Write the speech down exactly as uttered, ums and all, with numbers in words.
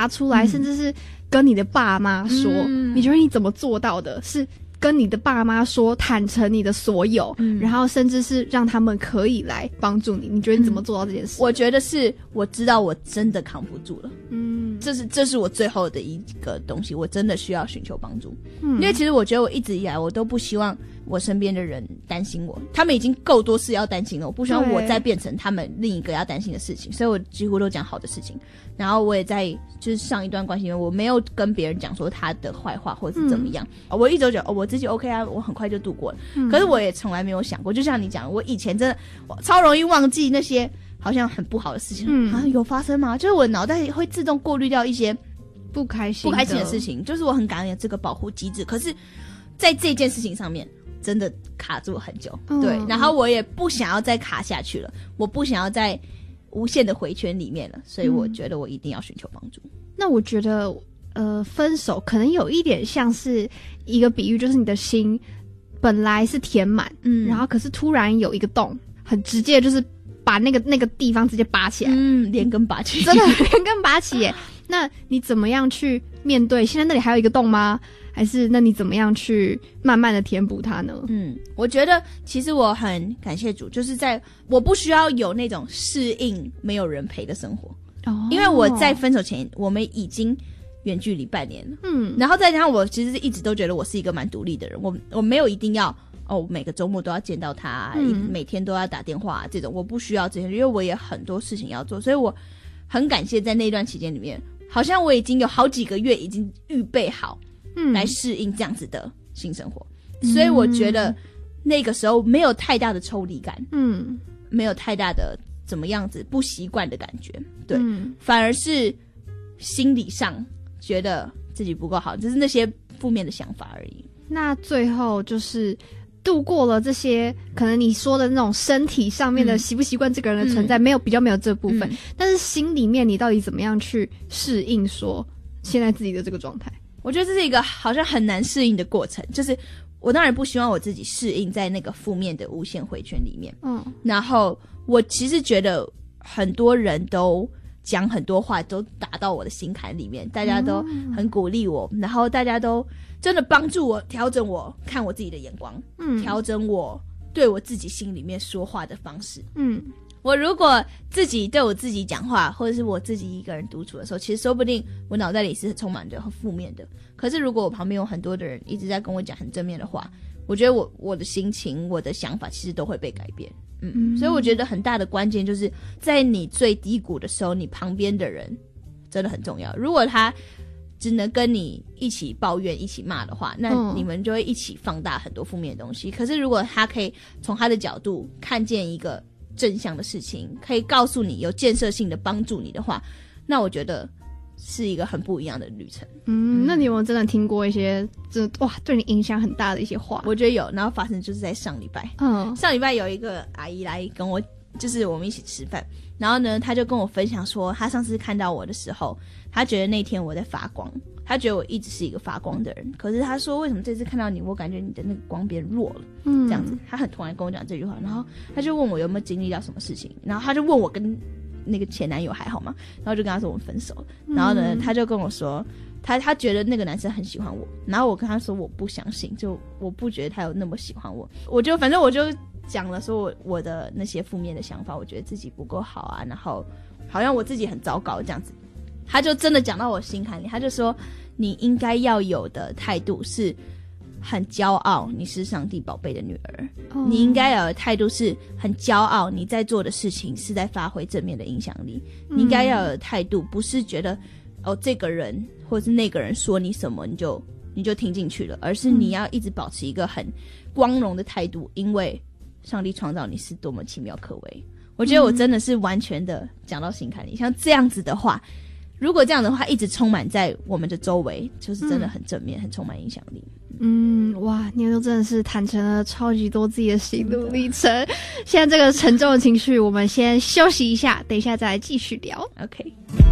拿出来、嗯、甚至是跟你的爸妈说、嗯、你觉得你怎么做到的？是跟你的爸妈说，坦诚你的所有、嗯、然后甚至是让他们可以来帮助你，你觉得你怎么做到这件事、 嗯、我觉得是我知道我真的扛不住了，嗯，这是这是我最后的一个东西，我真的需要寻求帮助、嗯、因为其实我觉得我一直以来我都不希望我身边的人担心我，他们已经够多事要担心了，我不希望我再变成他们另一个要担心的事情，所以我几乎都讲好的事情，然后我也在就是上一段关系里面我没有跟别人讲说他的坏话或者是怎么样、嗯、我一直都觉得、哦、我自己 OK 啊，我很快就度过了、嗯、可是我也从来没有想过，就像你讲我以前真的我超容易忘记那些好像很不好的事情、嗯、啊有发生吗？就是我脑袋会自动过滤掉一些不开心不开心的事情，就是我很感恩这个保护机制，可是在这件事情上面真的卡住很久、嗯、对，然后我也不想要再卡下去了，我不想要再无限的回圈里面了，所以我觉得我一定要寻求帮助、嗯、 那我觉得呃，分手可能有一点像是一个比喻，就是你的心本来是填满，嗯，然后可是突然有一个洞，很直接就是把那个那个地方直接拔起来， 嗯，连根拔起， 真的连根拔起耶。那你怎么样去面对？现在那里还有一个洞吗？还是那你怎么样去慢慢的填补它呢？ 嗯，我觉得其实我很感谢主，就是在我不需要有那种适应没有人陪的生活，哦，因为我在分手前我们已经远距离半年了，嗯，然后再加上我其实一直都觉得我是一个蛮独立的人，我我没有一定要哦每个周末都要见到他，嗯，每天都要打电话这种，我不需要这些，因为我也很多事情要做，所以我很感谢在那段期间里面，好像我已经有好几个月已经预备好，嗯，来适应这样子的新生活，嗯，所以我觉得那个时候没有太大的抽离感，嗯，没有太大的怎么样子不习惯的感觉，对，嗯，反而是心理上觉得自己不够好，只是那些负面的想法而已。 那最后就是度过了这些可能你说的那种身体上面的习不习惯这个人的存在，嗯，没有比较没有这部分，嗯，但是心里面你到底怎么样去适应说现在自己的这个状态？ 我觉得这是一个好像很难适应的过程，就是我当然不希望我自己适应在那个负面的无限回圈里面，嗯，然后我其实觉得很多人都讲很多话都打到我的心坎里面，大家都很鼓励我，嗯，然后大家都真的帮助我调整我看我自己的眼光，嗯，调整我对我自己心里面说话的方式，嗯，我如果自己对我自己讲话，或者是我自己一个人独处的时候，其实说不定我脑袋里是充满着很负面的，可是如果我旁边有很多的人一直在跟我讲很正面的话，我觉得我我的心情我的想法其实都会被改变，嗯，嗯，所以我觉得很大的关键就是在你最低谷的时候，你旁边的人真的很重要，如果他只能跟你一起抱怨一起骂的话，那你们就会一起放大很多负面的东西，嗯，可是如果他可以从他的角度看见一个正向的事情，可以告诉你有建设性的帮助你的话，那我觉得是一个很不一样的旅程。 嗯, 嗯，那你有没有真的听过一些真的哇对你影响很大的一些话？ 我觉得有，然后发生就是在上礼拜，嗯，上礼拜有一个阿姨来跟我，就是我们一起吃饭，然后呢她就跟我分享说她上次看到我的时候，她觉得那天我在发光，她觉得我一直是一个发光的人，可是她说为什么这次看到你我感觉你的那个光变弱了，嗯，这样子，她很突然跟我讲这句话，然后她就问我有没有经历到什么事情，然后她就问我跟那个前男友还好吗，然后就跟他说我们分手了，然后呢他就跟我说他他觉得那个男生很喜欢我，然后我跟他说我不相信，就我不觉得他有那么喜欢我，我就反正我就讲了说我我的那些负面的想法，我觉得自己不够好啊，然后好像我自己很糟糕这样子，他就真的讲到我心坎里，他就说你应该要有的态度是很骄傲你是上帝宝贝的女儿，哦，你应该有的态度是很骄傲你在做的事情是在发挥正面的影响力，嗯，你应该要有的态度不是觉得哦这个人或是那个人说你什么你就你就听进去了，而是你要一直保持一个很光荣的态度，因为上帝创造你是多么奇妙可为。我觉得我真的是完全的讲到心坎里，像这样子的话，如果这样的话一直充满在我们的周围，就是真的很正面，嗯，很充满影响力。 嗯，哇，你都真的是坦诚了超级多自己的心路历程。现在这个沉重的情绪我们先休息一下，等一下再来继续聊。 OK。